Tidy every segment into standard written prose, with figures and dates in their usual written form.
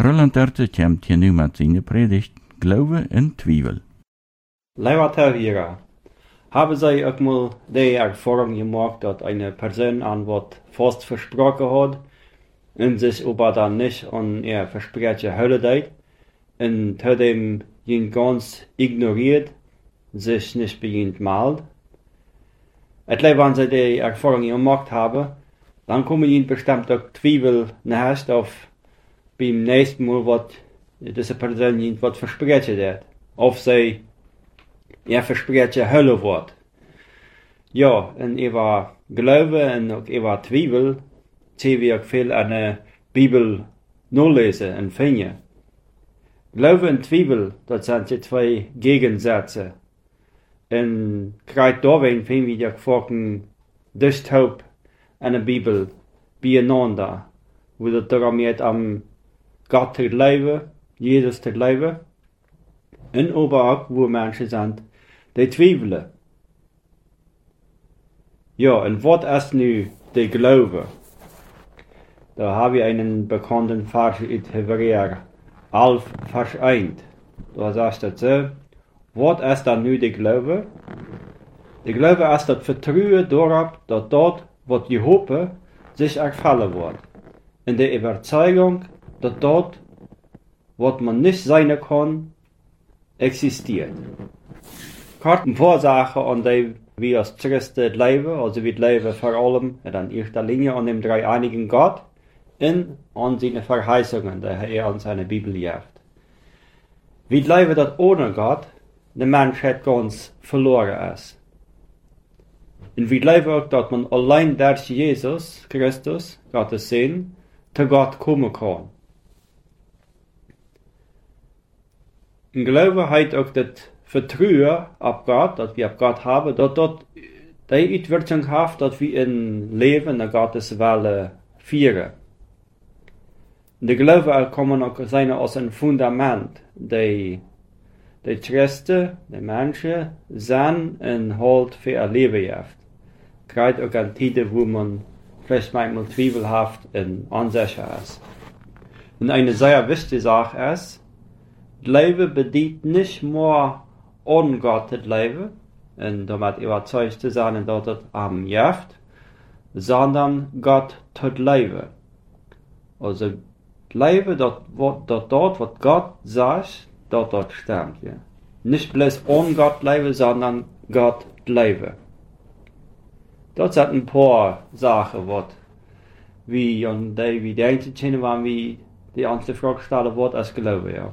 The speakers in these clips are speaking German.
Roland Dörte komt hier nu met zijn predigt Glaube en Twijfel. Lieber Zuhörer, haben Sie auch mal die Erfahrung gemacht, dass eine Person an was fast versprochen hat und sich aber dann nicht an ihr Versprechen hält und trotzdem ihn ganz ignoriert, sich nicht bei ihm meldet? Wenn Sie die Erfahrung gemacht haben, dann kommen Ihnen bestimmt auch Zweifel nachher auf beim nächsten Mal, was diese Person Ihnen was versprechen wird. Auf sie ihr Versprechen hüllen wird. Ja, und über Glaube und auch über Zweifel sehen wir auch viel an der Bibel nachlesen und finden. Glaube und Zweifel, das sind die zwei Gegensätze. Und gerade darin finden wir die Folgen durch Hope an der Bibel beieinander, wo es darum geht, am Gott zu leben, Jesus zu leben, und aber auch, wo Menschen sind, die zweifeln. Ja, und was ist nun der Glaube? Da habe ich einen bekannten Vers in Hebräer 11, Vers 1. Da sagt es so, was ist dann nun der Glaube? Der Glaube ist das Vertrauen darauf, dass dort, was je hopen, sich erfüllen wird. In der Überzeugung, dass dort, was man nicht sein kann, existiert. Karten Vorsachen, an die wir als Christen leben, also wir leben vor allem in erster Linie an dem dreieinigen Gott und an seine Verheißungen, die er an seine Bibel gibt. Wir leben das ohne Gott, der Menschheit ganz verloren ist. Und wir leben auch, dass man allein durch Jesus Christus, Gottes Sohn, zu Gott kommen kann. Und Glaube hat auch das Vertrauen auf Gott, dass wir auf Gott haben, dass dort die Uitwirkung hat, dass wir ein Leben in Gottes Wille führen. Der Glaube kann auch sein als ein Fundament, die Christen, die Menschen, sind und halt für ihr Leben hat. Gerade auch an Zeiten, wo man vielleicht manchmal zweifelhaft und unsicher ist. Und eine sehr wichtige Sache ist, Glaube bedeutet nicht nur an Gott zu leben, und damit überzeugt zu sein, dass es am hilft, sondern Gott zu leben. Also, leben, dass dort, was Gott sagt, dort stimmt. Ja. Nicht bloß an Gott leben, sondern Gott leben. Das sind ein paar Sachen, wie die einzelnen waren, wie die andere Frage stellen, was als Glaube, ja.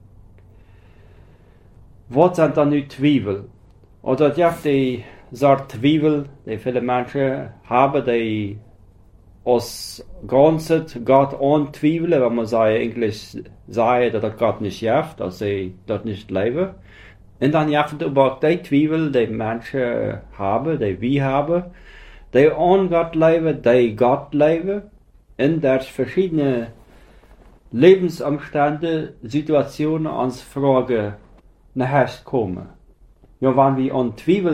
Was sind dann nu Zweifel? Oder ja, die Sorte Zweifel, die viele Menschen haben, die aus Ganzes Gott antweifeln, wenn man eigentlich sagt, dass Gott nicht hilft, dass sie dort nicht leben. Und dann hilft aber die Zweifel, die Menschen haben, die wir haben, die an Gott leben, die Gott leben, und durch verschiedene Lebensumstände, Situationen, ans Fragen nachher kommen. Ja, wenn wir an Zweifel